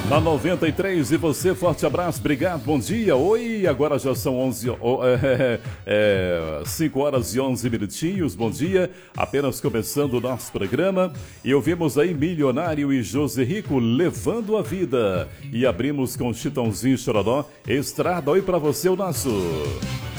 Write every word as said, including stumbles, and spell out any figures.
Na noventa e três, e você, forte abraço, obrigado, bom dia. Oi, agora já são onze, oh, é, é, cinco horas e onze minutinhos, bom dia. Apenas começando o nosso programa e ouvimos aí Milionário e José Rico levando a vida. E abrimos com Chitãozinho e Chororó, Estrada. Oi pra você, o nosso